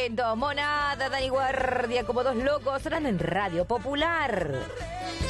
momento. Monada, Dani Guardia, como dos locos, sonando en Radio Popular.